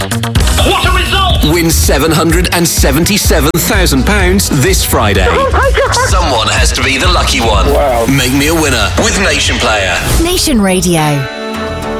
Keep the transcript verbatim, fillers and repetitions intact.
What a result! Win seven hundred seventy-seven thousand pounds this Friday. Oh my God. Someone has to be the lucky one. Wow. Make me a winner with Nation Player. Nation Radio.